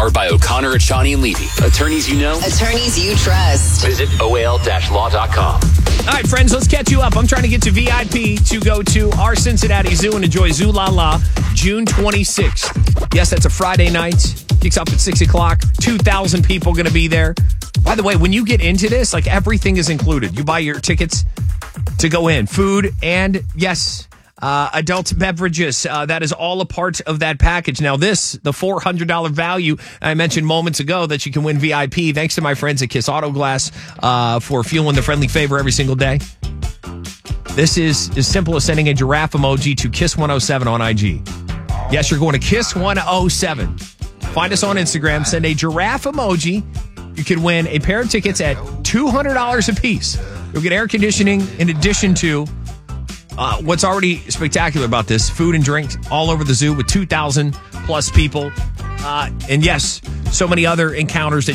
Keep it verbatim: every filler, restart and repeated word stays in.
Powered by O'Connor, Achani, and Levy. Attorneys you know. Attorneys you trust. Visit O A L law dot com. All right, friends, let's catch you up. I'm trying to get to V I P to go to our Cincinnati Zoo and enjoy Zoo La La June twenty-sixth. Yes, that's a Friday night. Kicks off at six o'clock. two thousand people going to be there. By the way, when you get into this, like everything is included. You buy your tickets to go in. Food and, yes, uh, adult beverages. Uh, that is all a part of that package. Now this, the four hundred dollars value I mentioned moments ago that you can win V I P thanks to my friends at Kiss Auto Glass uh, for fueling the friendly favor every single day. This is as simple as sending a giraffe emoji to Kiss one oh seven on I G. Yes, you're going to Kiss one oh seven. Find us on Instagram. Send a giraffe emoji. You could win a pair of tickets at two hundred dollars a piece. You'll get air conditioning in addition to uh, what's already spectacular about this, food and drink all over the zoo with two thousand plus people. Uh, and yes, so many other encounters that